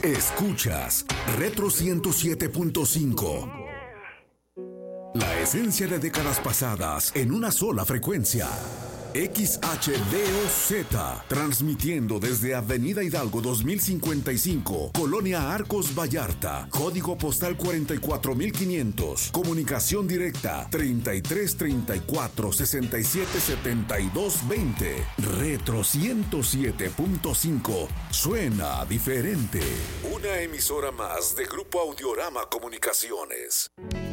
Escuchas Retro 107.5. La esencia de décadas pasadas en una sola frecuencia. XHDOZ, transmitiendo desde Avenida Hidalgo 2055, Colonia Arcos Vallarta, código postal 44500, comunicación directa 3334-677220. Retro 107.5, suena diferente. Una emisora más de Grupo Audiorama Comunicaciones.